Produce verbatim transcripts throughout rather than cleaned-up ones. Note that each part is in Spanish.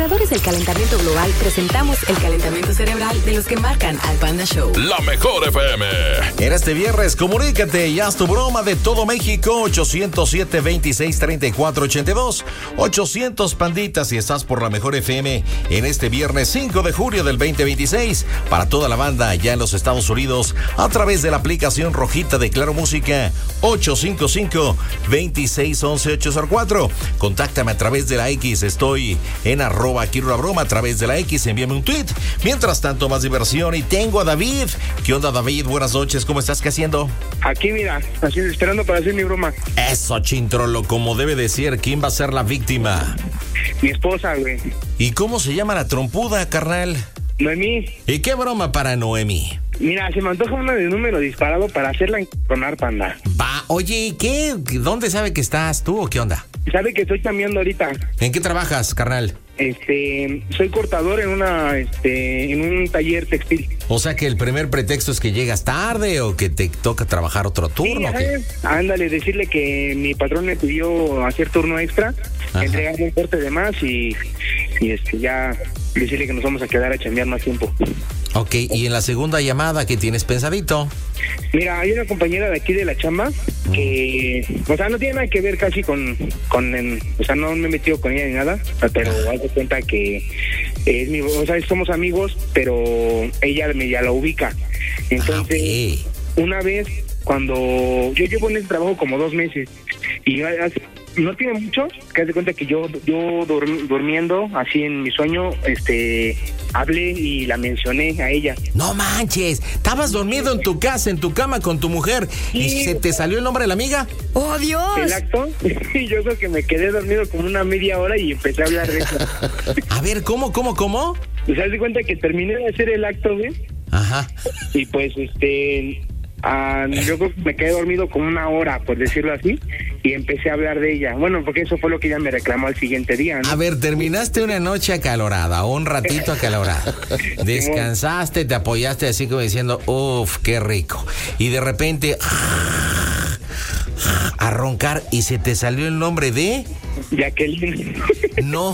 ganadores del calentamiento global presentamos el calentamiento cerebral de los que marcan al Panda Show. La mejor F M. En este viernes, comunícate y haz tu broma de todo México. ochocientos siete, veintiséis, treinta y cuatro ochenta y dos. ochocientos panditas si estás por la mejor F M en este viernes cinco de julio del veinte veintiséis. Para toda la banda allá en los Estados Unidos, a través de la aplicación rojita de Claro Música, ocho cinco cinco, veintiséis, once, ocho cero cuatro. Contáctame a través de la X. Estoy en arroba quiero una broma a través de la X. Envíame un tweet. Mientras tanto, más diversión. Y tengo a David. ¿Qué onda, David? Buenas noches. ¿Cómo estás? ¿Qué haciendo? Aquí, mira, así esperando para hacer mi broma. Eso, chintrolo, como debe de ser. ¿Quién va a ser la víctima? Mi esposa, güey. ¿Y cómo se llama la trompuda, carnal? Noemí. ¿Y qué broma para Noemí? Mira, se me antoja una de número disparado para hacerla enconar, Panda. Va, oye, ¿qué? ¿Dónde sabe que estás tú o qué onda? Sabe que estoy cambiando ahorita. ¿En qué trabajas, carnal? Este, soy cortador en una, este, en un taller textil. O sea que el primer pretexto es que llegas tarde o que te toca trabajar otro turno. Sí, ¿qué? Ándale, decirle que mi patrón me pidió hacer turno extra, entregarme un corte de más y, y este, ya decirle que nos vamos a quedar a chambear más tiempo. Ok, y en la segunda llamada, ¿qué tienes pensadito? Mira, hay una compañera de aquí de la chamba que, o sea, no tiene nada que ver casi con, con el, o sea, no me he metido con ella ni nada, pero haz de cuenta que es mi, o sea, somos amigos, pero ella me ya la ubica. Entonces, okay. Una vez, cuando yo llevo en ese trabajo como dos meses, y hace, no tiene mucho, que haz de cuenta que yo, yo dur, durmiendo, así en mi sueño, este... hablé y la mencioné a ella. No manches, estabas dormido en tu casa, en tu cama con tu mujer, sí. ¿Y se te salió el nombre de la amiga? ¡Oh, Dios! ¿El acto? Y yo creo que me quedé dormido como una media hora y empecé a hablar de eso. A ver, ¿cómo, cómo, cómo? Pues haz de cuenta que terminé de hacer el acto, ¿ves? Ajá. Y pues, este... Uh, yo creo que me quedé dormido como una hora, por decirlo así, y empecé a hablar de ella. Bueno, porque eso fue lo que ella me reclamó al siguiente día, ¿no? A ver, terminaste una noche acalorada, o un ratito acalorado. Descansaste, te apoyaste así como diciendo, uff, qué rico. Y de repente, a roncar, y se te salió el nombre de... Jacqueline. No.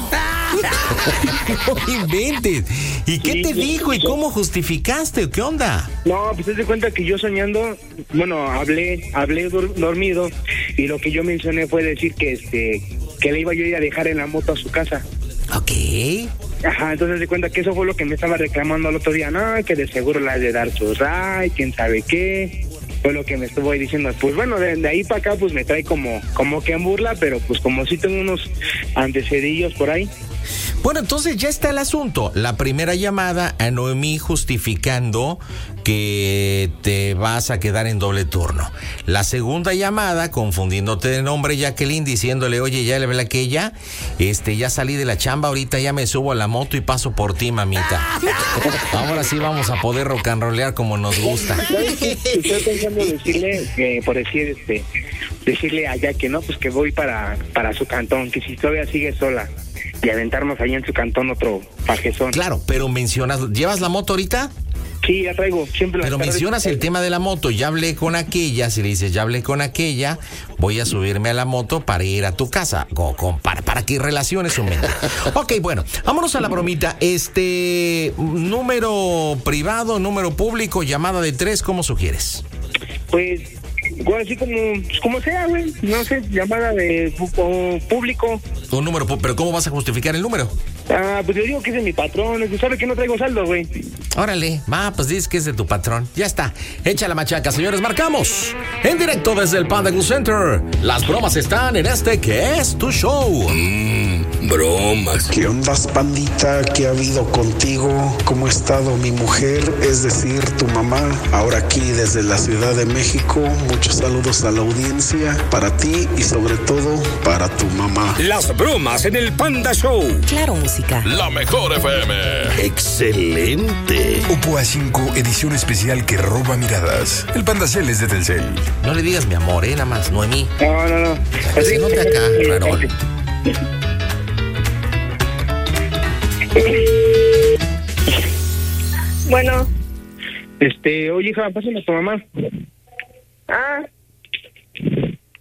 No inventes. ¿Y qué sí, te dijo? ¿Y cómo justificaste? ¿Qué onda? No, pues te das cuenta que yo soñando, bueno, hablé, hablé dur- dormido, y lo que yo mencioné fue decir que este, que le iba yo a ir a dejar en la moto a su casa. Ok. Ajá, entonces te cuenta que eso fue lo que me estaba reclamando el otro día, no, que de seguro la de dar su ray, quién sabe qué. Fue lo que me estuvo ahí diciendo. Pues bueno, de, de ahí para acá pues me trae como como que en burla, pero pues como sí tengo unos antecedillos por ahí. Bueno, entonces ya está el asunto. La primera llamada a Noemí justificando que te vas a quedar en doble turno. La segunda llamada confundiéndote de nombre, Jacqueline, diciéndole, oye, ya le ve la que ya, este, ya salí de la chamba, ahorita ya me subo a la moto y paso por ti, mamita. Ahora sí vamos a poder rock and rollear como nos gusta. Estoy pensando decirle, eh, por decir, este, decirle a Jackie, ¿no? Pues que voy para, para su cantón, que si todavía sigue sola. Y aventarnos ahí en su cantón otro pajezón. Claro, pero mencionas, ¿llevas la moto ahorita? Sí, la traigo, siempre la Pero mencionas el tema de la moto, ya hablé con aquella, si le dices, ya hablé con aquella, voy a subirme a la moto para ir a tu casa, o con, para, para que relaciones un mente. Ok, bueno, vámonos a la bromita, este, número privado, número público, llamada de tres, ¿cómo sugieres? Pues... Igual así como, pues como sea, güey, no sé, llamada de o público. Un número, pero ¿cómo vas a justificar el número? Ah, pues yo digo que es de mi patrón, que sabe que no traigo saldo, güey. Órale, va, pues dices que es de tu patrón. Ya está, echa la machaca, señores, marcamos. En directo desde el Panda Cool Center. Las bromas están en este que es tu show. Mmm, bromas. ¿Qué onda, pandita? ¿Qué ha habido contigo? ¿Cómo ha estado mi mujer? Es decir, tu mamá. Ahora aquí desde la Ciudad de México. Muchos saludos a la audiencia, para ti y sobre todo para tu mamá. Las bromas en el Panda Show. Claro Música. La mejor F M. Excelente. Oppo A cinco, edición especial que roba miradas. El Pandacel es de Telcel. No le digas mi amor, eh, nada más, Noemí. No, no, no. Se nota acá, Rarol. Bueno. Este, oye, hija, pásame a tu mamá. Ah.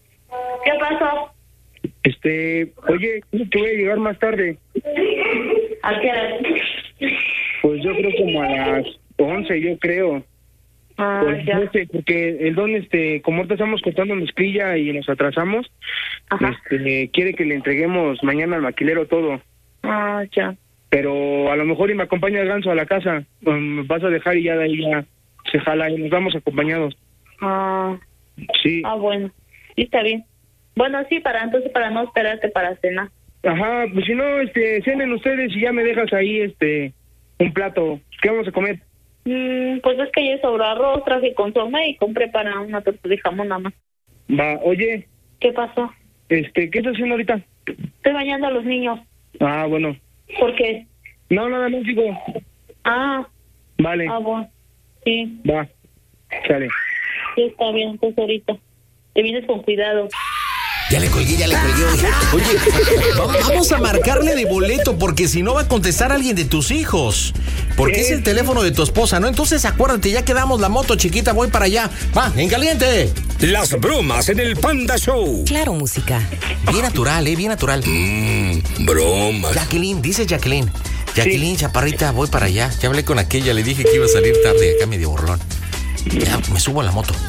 ¿Qué pasó? Este, oye, que voy a llegar más tarde. ¿A qué hora? Pues yo creo como a las once, yo creo. Ah, pues, ya. no sé, porque el don, este, como ahorita estamos cortando mezclilla y nos atrasamos, Ajá. este, quiere que le entreguemos mañana al maquilero todo. Ah, ya. Pero a lo mejor y me acompaña el Ganso a la casa. Me vas a dejar y ya de ahí ya se jala y nos vamos acompañados. Ah, Sí. ah, bueno. Sí, está bien. Bueno, sí, para entonces, para no esperarte para cenar. Ajá, pues si no, este, cenen ustedes y ya me dejas ahí, este, un plato. ¿Qué vamos a comer? Mm, pues es que ya sobró arroz, traje consomé y compré para una torta de jamón nada más. Va, oye, ¿Qué pasó? este, ¿qué estás haciendo ahorita? Estoy bañando a los niños. Ah, bueno. ¿Por qué? No, nada más digo. Ah, Vale, ah, bueno. Sí, va, sale. sí, está bien. Entonces ahorita te vienes con cuidado. Ya le colgué, ya le colgué. Oye, va- vamos a marcarle de boleto porque si no va a contestar alguien de tus hijos. Porque es el teléfono de tu esposa, ¿no? Entonces acuérdate, ya quedamos la moto chiquita, voy para allá. Va, en caliente. Las bromas en el Panda Show. Claro, música. Bien natural, ¿eh? Bien natural. Mmm, bromas. Jacqueline, dice Jacqueline. Jacqueline, chaparrita, voy para allá. Ya hablé con aquella, le dije que iba a salir tarde, acá medio burlón. Ya, me subo a la moto.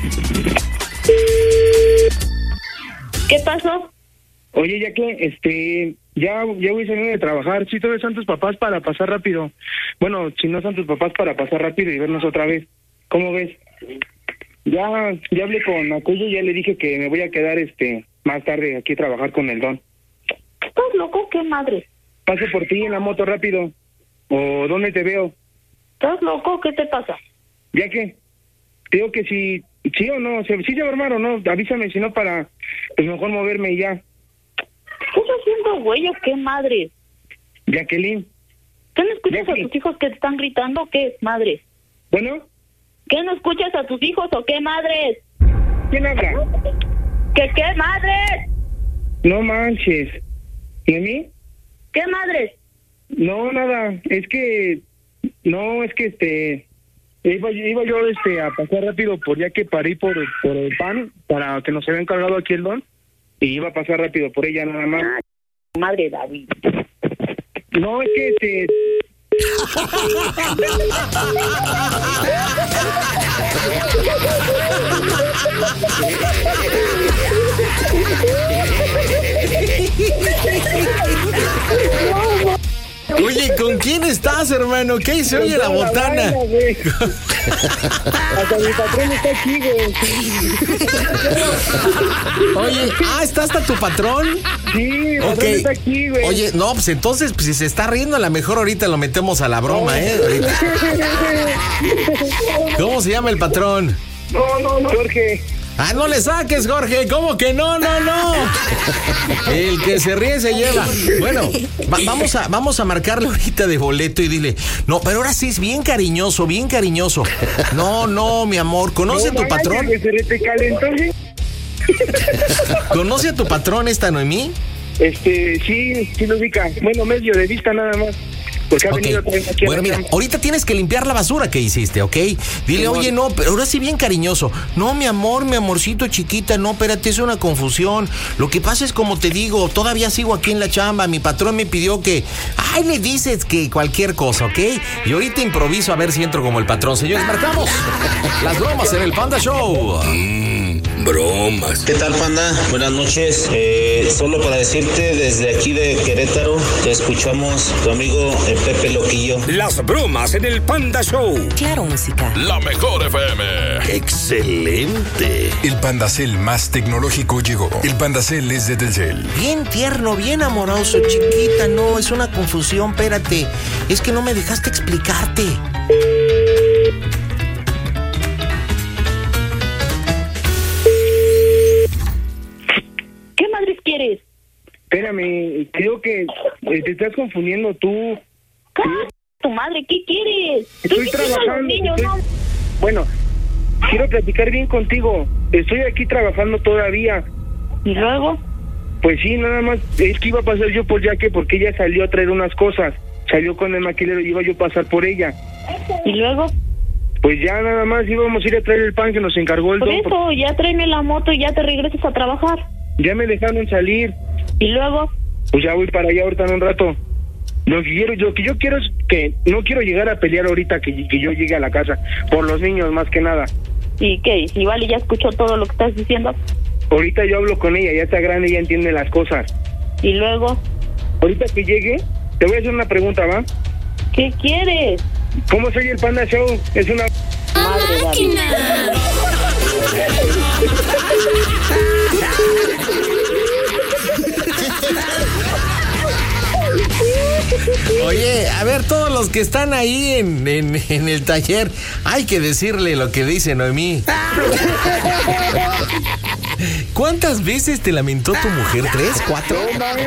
¿Qué pasó? Oye, ya que, este, ya, ya voy saliendo de trabajar. Sí, todavía están tus papás para pasar rápido. Bueno, si no están tus papás para pasar rápido y vernos otra vez. ¿Cómo ves? Ya, ya hablé con aquello y ya le dije que me voy a quedar, este, más tarde aquí a trabajar con el don. ¿Estás loco? ¿Qué madre? Paso por ti en la moto rápido. ¿O dónde te veo? ¿Estás loco? ¿Qué te pasa? ¿Ya qué? Te digo que si, sí o no, si sí se va a armar o no, avísame, si no para, pues mejor moverme y ya. ¿Estás haciendo güey o qué madre? Jacqueline, ¿Qué no escuchas Jackie. a tus hijos que te están gritando? ¿Qué madre? bueno, ¿Qué no escuchas a tus hijos o qué madres? ¿quién habla? ¿Qué qué madres? No manches. ¿Noemí? ¿Qué madres? No, nada, es que, no, es que este, iba, iba yo este a pasar rápido por ya que paré por, por el pan, para que nos había encargado aquí el don, y iba a pasar rápido por ella nada más. Ah, madre David. No, es que este... Oye, ¿con quién estás, hermano? ¿Qué se oye la botana? Hasta mi patrón está aquí, güey. Oye, ah, ¿está hasta tu patrón? Sí, mi Ok. patrón está aquí, güey. Oye, no, pues entonces, pues, si se está riendo, a lo mejor ahorita lo metemos a la broma, ¿eh? Ahorita. ¿Cómo se llama el patrón? No, no, no. Jorge. Ah, no le saques, Jorge. ¿Cómo que no, no, no? El que se ríe se lleva. Bueno, va- vamos a vamos a marcarle ahorita de boleto y dile, no, pero ahora sí es bien cariñoso, bien cariñoso. No, no, mi amor, ¿conoce a tu patrón? Que se te calentó, ¿sí? ¿Conoce a tu patrón esta Noemí? Este, sí, sí lo ubica. Bueno, medio de vista nada más. Porque ha Ok. venido también aquí a Bueno, la mira, cama. ahorita tienes que limpiar la basura que hiciste, ¿ok? Dile, Simón. oye, no, pero ahora sí bien cariñoso. No, mi amor, mi amorcito chiquita, no, espérate, es una confusión. Lo que pasa es, como te digo, todavía sigo aquí en la chamba. Mi patrón me pidió que, ay, le dices que cualquier cosa, ¿ok? Y ahorita improviso a ver si entro como el patrón. Señores, marcamos las bromas en el Panda Show. Mmm, bromas. ¿Qué tal, Panda? Buenas noches. Eh, solo para decirte, desde aquí de Querétaro, te escuchamos tu amigo eh, Pepe Loquillo. Las bromas en el Panda Show. Claro, música. La mejor F M. ¡Excelente! El Pandacel más tecnológico llegó. El Pandacel es de Telcel. Bien tierno, bien amoroso, chiquita. No, es una confusión, espérate. Es que no me dejaste explicarte. ¿Qué madres quieres? Espérame, creo que eh, te estás confundiendo tú. ¿Qué? Tu madre, ¿qué quieres? Estoy diciendo a los trabajando. niños, estoy- ¿no? Bueno, quiero platicar bien contigo. Estoy aquí trabajando todavía. ¿Y luego? Pues sí, nada más. Es que iba a pasar yo por Yaque porque ella salió a traer unas cosas. Salió con el maquilero y iba yo a pasar por ella. ¿Y luego? Pues ya nada más íbamos a ir a traer el pan que nos encargó el Por don. eso, ya tráeme la moto y ya te regresas a trabajar. Ya me dejaron salir. ¿Y luego? Pues ya voy para allá ahorita en un rato. Lo que quiero, lo que yo quiero es que no quiero llegar a pelear ahorita que, que yo llegue a la casa, por los niños más que nada. ¿Y qué? ¿Y Vale ya escuchó todo lo que estás diciendo? Ahorita yo hablo con ella, ya está grande, ya entiende las cosas. ¿Y luego? Ahorita que llegue, te voy a hacer una pregunta, ¿va? ¿Qué quieres? ¿Cómo soy el Panda Show? Es una... Madre, máquina. Oye, a ver, todos los que están ahí en, en, en el taller, hay que decirle lo que dice Noemí. ¿Cuántas veces te lamentó tu mujer? ¿Tres? ¿Cuatro?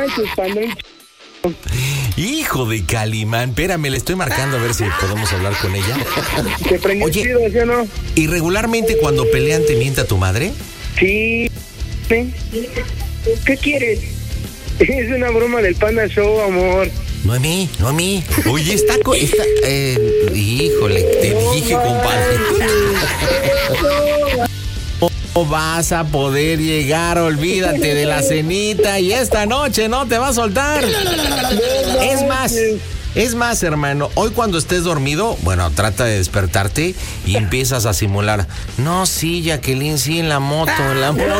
Hijo de Calimán, espérame, le estoy marcando a ver si podemos hablar con ella. ¿Te prendió el chido, sí o no? ¿Y regularmente cuando pelean te mienta tu madre? Sí. ¿Sí? ¿Qué quieres? Es una broma del Panda Show, amor. Noemí, Noemí. Oye, está... Co está eh, híjole, te dije, compadre. No vas a poder llegar, olvídate de la cenita y esta noche no te va a soltar. Es más, es más, hermano, hoy cuando estés dormido, bueno, trata de despertarte y empiezas a simular. No, sí, Jacqueline, sí, en la moto, en la moto.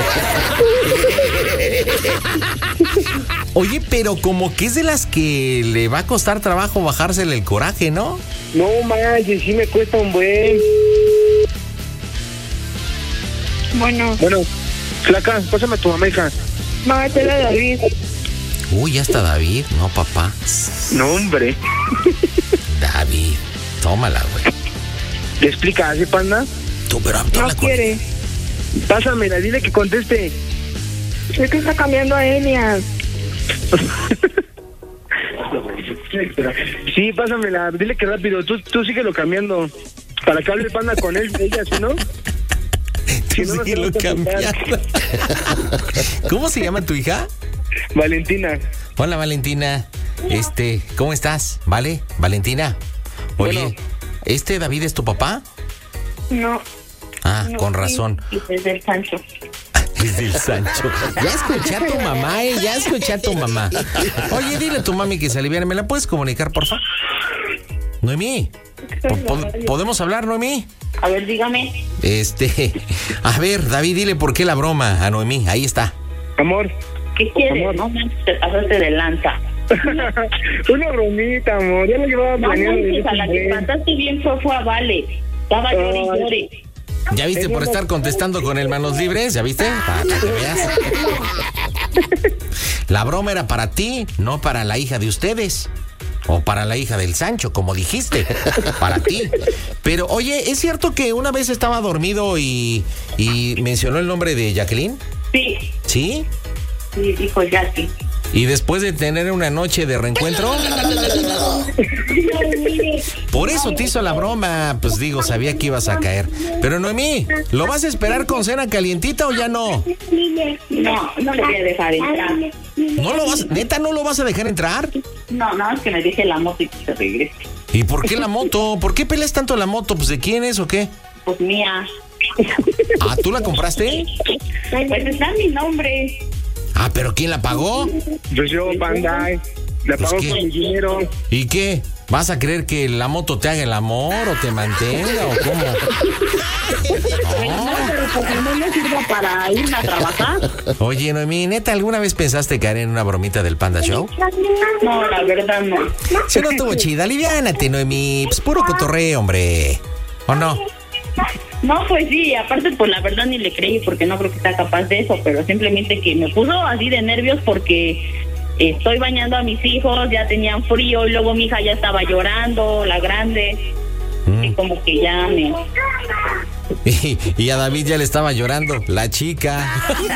Oye, pero como que es de las que le va a costar trabajo bajársele el coraje, ¿no? No manches, sí me cuesta un buen. Bueno. Bueno, flaca, pásame a tu mamá, hija. No, esta es David. Uy, ya está David, no, papá. No, hombre. David, tómala, güey. ¿Le explicas, eh, Panda? Tú, pero no quiere. Pásamela, dile que conteste. Es que está cambiando a Elias. Sí, pásamela, dile que rápido, tú, tú síguelo cambiando. Para que hable Panda con él, ella, ¿sí no? Tú si no, síguelo no cambiando. ¿Cómo se llama tu hija? Valentina. Hola, Valentina. Este, ¿cómo estás? ¿Vale? Valentina. Oye, bueno. ¿Este David es tu papá? No. Ah, no, con razón. Sí, es del Sancho. Es del Sancho. Ya escuché a tu mamá, eh, ya escuché a tu mamá. Oye, dile a tu mami que se aliviane. ¿Me la puedes comunicar, porfa? Noemí, ¿podemos hablar, Noemí? A ver, dígame. Este, a ver, David, dile por qué la broma a Noemí. Ahí está. Amor. ¿Qué quieres? Amor. No manches, te pasaste de lanza. Una bromita, amor. Ya lo llevaba planeando. No manches, a la que espantaste bien fue, fue a Vale. Estaba llore y llore. ¿Ya viste por estar contestando con el manos libres? ¿Ya viste? Para que veas. La broma era para ti, no para la hija de ustedes. O para la hija del Sancho, como dijiste. Para ti. Pero, oye, ¿es cierto que una vez estaba dormido y, y mencionó el nombre de Jacqueline? Sí. ¿Sí? Sí, dijo Jackie. ¿Y después de tener una noche de reencuentro? Por eso te hizo la broma. Pues digo, sabía que ibas a caer. Pero Noemí, ¿lo vas a esperar con cena calientita o ya no? No, no le voy a dejar entrar. ¿No lo vas, neta, no lo vas a dejar entrar? No, no, es que me deje la moto y que se regrese. ¿Y por qué la moto? ¿Por qué peleas tanto la moto? ¿Pues de quién es o qué? Pues mía. Ah, ¿tú la compraste? Pues está mi nombre. Ah, ¿pero quién la pagó? Pues yo, Panda. La pagó pues con mi dinero. ¿Y qué? ¿Vas a creer que la moto te haga el amor o te mantenga o cómo? No, pero porque no me sirva para irme a trabajar. Oye, Noemí, ¿neta alguna vez pensaste caer en una bromita del Panda Show? No, la verdad no. Si no estuvo chida, aliviánate, Noemí. Pues puro cotorreo, hombre. ¿O no? No, pues sí, aparte pues la verdad ni le creí porque no creo que sea capaz de eso, pero simplemente que me puso así de nervios porque estoy bañando a mis hijos, ya tenían frío y luego mi hija ya estaba llorando, la grande, mm. y como que ya me... Y, y a David ya le estaba llorando, la chica.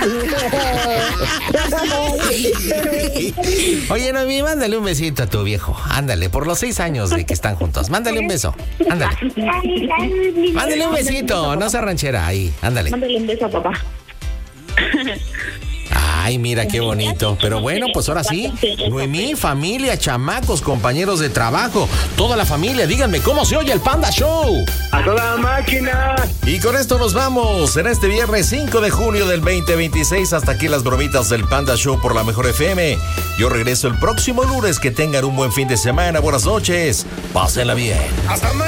Oye, Noemí, mándale un besito a tu viejo. Ándale, por los seis años de que están juntos. Mándale un beso. Ándale. Mándale un besito, no se ranchera ahí. Ándale. Mándale un beso a papá. Ay, Ay, mira qué bonito. Pero bueno, pues ahora sí, Noemí, familia, chamacos, compañeros de trabajo, toda la familia, díganme cómo se oye el Panda Show. ¡A toda máquina! Y con esto nos vamos en este viernes cinco de junio del veinte veintiséis. Hasta aquí las bromitas del Panda Show por la Mejor F M. Yo regreso el próximo lunes. Que tengan un buen fin de semana. Buenas noches. Pásenla bien. Hasta mañana.